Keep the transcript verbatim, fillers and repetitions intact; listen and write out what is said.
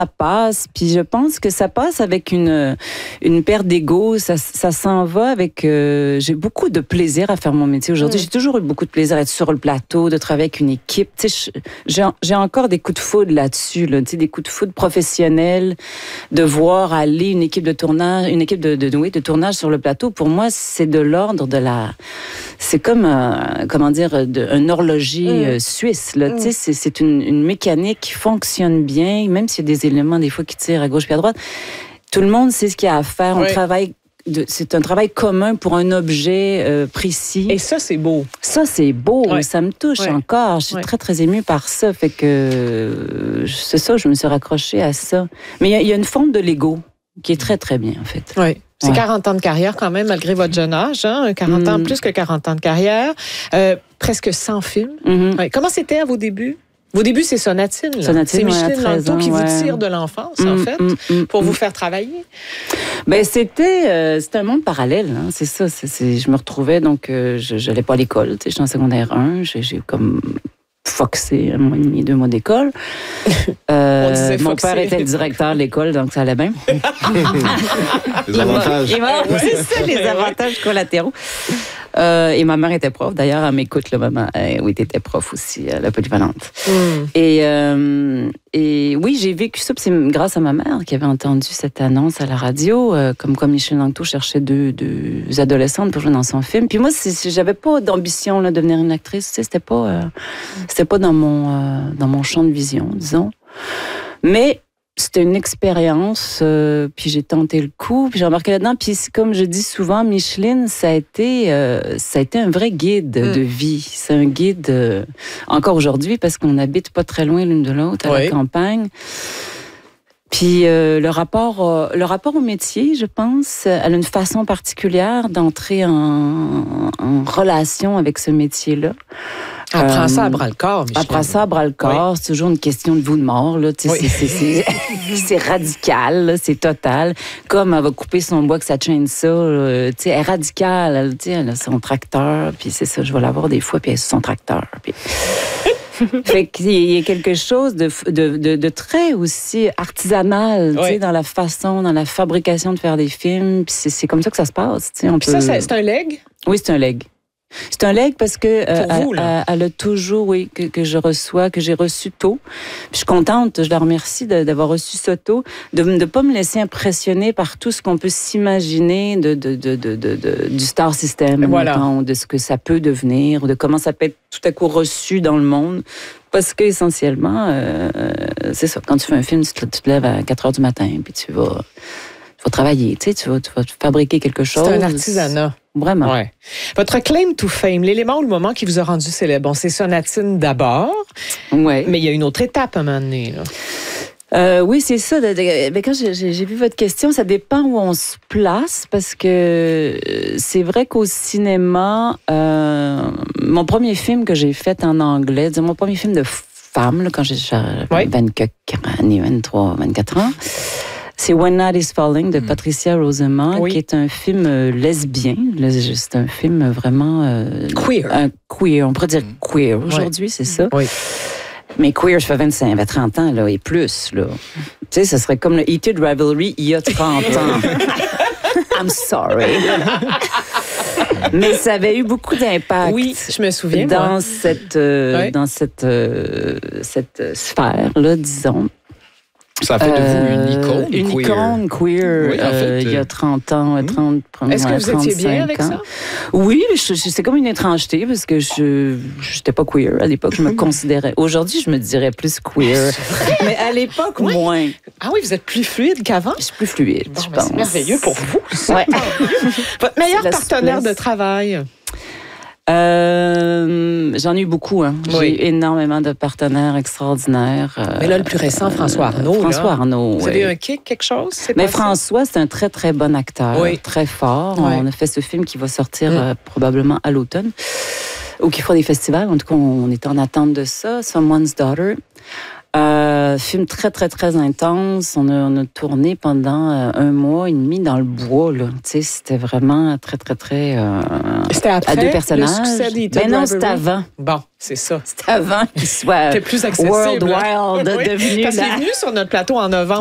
passe, puis je pense que ça passe avec une une paire d'ego, ça, ça s'en va avec... Euh, j'ai beaucoup de plaisir à faire mon métier aujourd'hui. Mm. J'ai toujours eu beaucoup de plaisir à être sur le plateau, de travailler avec une équipe. Tu sais, j'ai, j'ai encore des coups de foudre là-dessus, là, tu sais, des coups de foudre professionnels, de voir aller une équipe de tournage, une équipe de, de, de, oui, de tournage sur le plateau. Pour moi, c'est de l'ordre de la... C'est comme, un, comment dire, de, un horloger mm. suisse, là, mm. tu sais, c'est, c'est une, une mécanique qui fonctionne bien, même s'il y a des éléments, des fois, qui tirent à gauche puis à droite. Tout le monde sait ce qu'il y a à faire. On oui. travaille... De, c'est un travail commun pour un objet euh, précis. Et ça, c'est beau. Ça, c'est beau. Ouais. Ça me touche ouais. encore. Je suis ouais. très, très émue par ça. Fait que euh, c'est ça, je me suis raccrochée à ça. Mais il y, y a une forme de l'ego qui est très, très bien, en fait. Oui. C'est ouais. quarante ans de carrière quand même, malgré votre jeune âge. Hein? quarante mm. ans, plus que quarante ans de carrière. Euh, presque cent films. Mm-hmm. Ouais. Comment c'était à vos débuts? Vos débuts, c'est Sonatine. Là. Sonatine c'est Micheline ouais, Langto qui ouais. vous tire de l'enfance, mmh, en fait, mmh, mmh, pour mmh. vous faire travailler. Ben c'était, euh, c'était un monde parallèle. Hein, c'est ça. C'est, c'est, je me retrouvais, donc, euh, je n'allais pas à l'école. J'étais en secondaire un. J'ai, j'ai comme foxé un mois et demi, deux mois d'école. Euh, On disait mon foxé. Père était directeur de l'école, donc ça allait bien. Les avantages. Et moi, c'est ça, les avantages collatéraux. Euh, et ma mère était prof. D'ailleurs, elle m'écoute, là, maman. Euh, oui, tu étais prof aussi, à la polyvalente. Mm. Et, euh, et oui, j'ai vécu ça. Puis c'est grâce à ma mère qui avait entendu cette annonce à la radio, euh, comme quoi Micheline Langto cherchait deux, deux adolescentes pour jouer dans son film. Puis moi, c'est, j'avais pas d'ambition là, de devenir une actrice. Tu sais, c'était pas, euh, c'était pas dans mon, euh, dans mon champ de vision, disons. Mais c'était une expérience, euh, puis j'ai tenté le coup, puis j'ai embarqué là-dedans. Puis comme je dis souvent, Micheline, ça a été, euh, ça a été un vrai guide mm. de vie. C'est un guide, euh, encore aujourd'hui, parce qu'on n'habite pas très loin l'une de l'autre, à oui. la campagne. Puis euh, le rapport, euh, le rapport au métier, je pense, elle a une façon particulière d'entrer en, en relation avec ce métier-là. Elle prend euh, ça à bras-le-corps, Micheline. Elle prend ça à bras-le-corps. Oui. C'est toujours une question de vie ou de mort. Là. Oui. C'est, c'est, c'est, c'est radical, là. C'est total. Comme elle va couper son bois que ça chaîne ça. Elle est radicale. Elle, elle a son tracteur. Puis c'est ça, je vais la voir des fois, puis elle a son tracteur. Puis... fait qu'il y a quelque chose de, de, de, de très aussi artisanal, oui. dans la façon, dans la fabrication de faire des films. Puis c'est, c'est comme ça que ça se passe. On puis peut... ça, c'est, c'est un leg? Oui, c'est un leg. C'est un leg parce que euh, vous, elle, elle a toujours, oui, que, que je reçois, que j'ai reçu tôt. Puis je suis contente, je la remercie de, d'avoir reçu ça tôt, de ne pas me laisser impressionner par tout ce qu'on peut s'imaginer de, de, de, de, de, de, du star system, voilà. Mettons, de ce que ça peut devenir, ou de comment ça peut être tout à coup reçu dans le monde. Parce que essentiellement, euh, c'est ça, quand tu fais un film, tu te, tu te lèves à quatre heures du matin, puis tu vas... Tu vas travailler, tu sais, tu vas, tu vas fabriquer quelque chose. C'est un artisanat. Vraiment. Ouais. Votre claim to fame, l'élément ou le moment qui vous a rendu célèbre, bon, c'est Sonatine d'abord, ouais. mais il y a une autre étape à un moment donné, là. Euh, oui, c'est ça. Mais quand j'ai, j'ai vu votre question, ça dépend où on se place, parce que c'est vrai qu'au cinéma, euh, mon premier film que j'ai fait en anglais, mon premier film de femme, là, quand j'ai ouais. vingt-quatre années, vingt-trois, vingt-quatre ans, c'est When Night is Falling de Patricia Rosamond, oui. qui est un film euh, lesbien. C'est un film vraiment... Euh, queer. Un queer, on pourrait dire queer aujourd'hui, oui. c'est ça. Oui. Mais queer, je fais vingt-cinq, trente ans, là, et plus, là. Tu sais, ce serait comme le Heated Rivalry il y a trente ans. I'm sorry. Mais ça avait eu beaucoup d'impact. Oui, je me souviens. Dans moi. cette, euh, oui. dans cette, euh, cette sphère-là, disons. Ça a fait de vous une icône une queer. icône queer, oui, en fait, euh, il y a trente ans, mmh. trente, Est-ce que vous étiez bien avec ans. ça? Oui, je, je, c'est comme une étrangeté parce que je n'étais pas queer à l'époque. Je me considérais... Aujourd'hui, je me dirais plus queer. Mais à l'époque, oui. moins. Ah oui, vous êtes plus fluide qu'avant? Je suis plus fluide, bon, je pense. C'est merveilleux pour vous. Ouais. Votre meilleur partenaire souplesse. De travail? Euh, j'en ai eu beaucoup. Hein. J'ai oui. eu énormément de partenaires extraordinaires. Euh, Mais là, le plus récent, François Arnault. François là. Arnault, Vous oui. avez un kick, quelque chose? C'est Mais passé? François, c'est un très, très bon acteur. Oui. Très fort. Oui. On a fait ce film qui va sortir mm. euh, probablement à l'automne. Ou qui fera des festivals. En tout cas, on est en attente de ça. Someone's Daughter. Euh, film très, très, très intense. On a, on a tourné pendant euh, un mois et demi dans le bois. Là. Tu sais, c'était vraiment très, très, très... Euh, c'était après à deux personnages. Le succès des Ben non, c'était avant. Bon, c'est ça. C'était avant qu'il soit plus accessible. World Wild oui. devenu... Parce qu'il là. est venu sur notre plateau en novembre.